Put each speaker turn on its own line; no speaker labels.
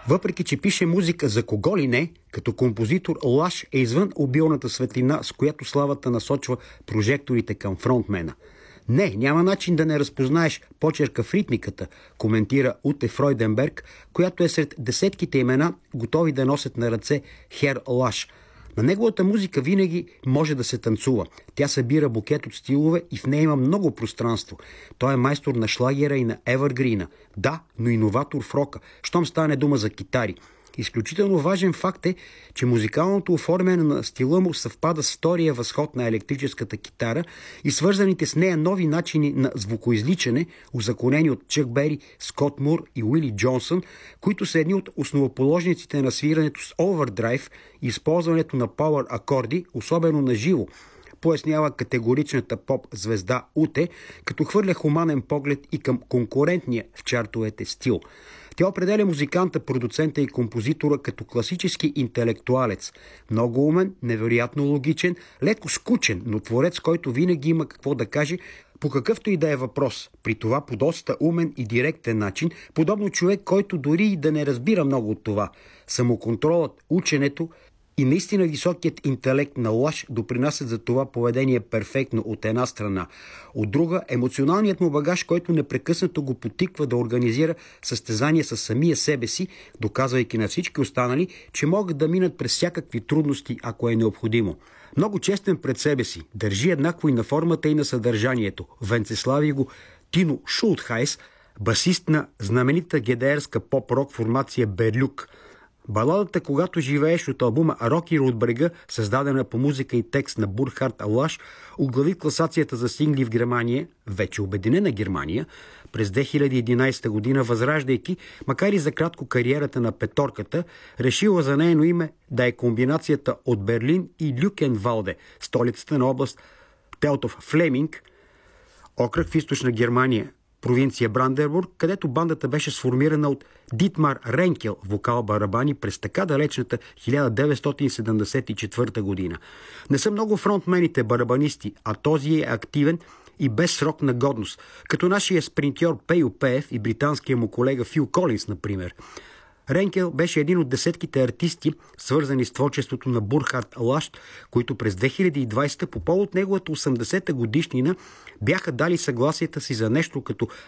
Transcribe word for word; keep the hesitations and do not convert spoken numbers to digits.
Въпреки че пише музика за кого ли не, като композитор Лаш е извън обилната светлина, с която славата насочва прожекторите към фронтмена. Не, няма начин да не разпознаеш почерка в ритмиката, коментира Уте Фройденберг, която е сред десетките имена, готови да носят на ръце Хер Лаш. На неговата музика винаги може да се танцува. Тя събира букет от стилове и в нея има много пространство. Той е майстор на шлагера и на евъргрина. Да, но иноватор в рока, щом стане дума за китари. Изключително важен факт е, че музикалното оформяне на стила му съвпада с втория възход на електрическата китара и свързаните с нея нови начини на звукоизличане, узаконени от Чък Бери, Скот Мур и Уили Джонсън, които са едни от основоположниците на свирането с овердрайв и използването на пауър акорди, особено на живо, пояснява категоричната поп-звезда Уте, като хвърля хуманен поглед и към конкурентния в чартовете стил. Тя определя музиканта, продуцента и композитора като класически интелектуалец. Много умен, невероятно логичен, леко скучен, но творец, който винаги има какво да каже по какъвто и да е въпрос. При това по доста умен и директен начин, подобно човек, който дори и да не разбира много от това. Самоконтролът, ученето и наистина високият интелект на Лаш допринасят за това поведение перфектно от една страна. От друга, емоционалният му багаж, който непрекъснато го потиква да организира състезания с самия себе си, доказвайки на всички останали, че могат да минат през всякакви трудности, ако е необходимо. Много честен пред себе си, държи еднакво и на формата и на съдържанието. Венцеслави го Тино Шултхайс, басист на знаменитата гедеерска поп-рок формация Берлюк. Баладата "Когато живееш" от албума "Рокер от брега", създадена по музика и текст на Бурхард Лаш, оглави класацията за сингли в Германия, вече обединена Германия, през две хиляди и единадесета година, възраждайки, макар и за кратко, кариерата на петорката, решила за нейно име да е комбинацията от Берлин и Люкенвалде, столицата на област Телтов Флеминг, окръг в източна Германия, провинция Бранденбург, където бандата беше сформирана от Дитмар Ренкел, вокал-барабани, през така далечната хиляда деветстотин седемдесет и четвърта година. Не са много фронтмените барабанисти, а този е активен и без срок на годност, като нашия спринтьор Пейо Пеев и британския му колега Фил Колинс, например. Ренкел беше един от десетките артисти, свързани с творчеството на Бурхард Лаш, които през две хиляди и двадесета по повод неговата осемдесета годишнина бяха дали съгласията си за нещо като